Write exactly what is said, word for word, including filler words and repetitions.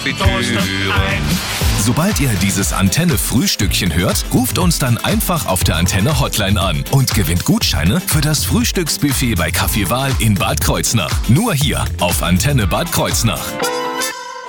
Sobald ihr dieses Antenne-Frühstückchen hört, ruft uns dann einfach auf der Antenne-Hotline an und gewinnt Gutscheine für das Frühstücksbuffet bei Kaffee Wahl in Bad Kreuznach. Nur hier auf Antenne Bad Kreuznach.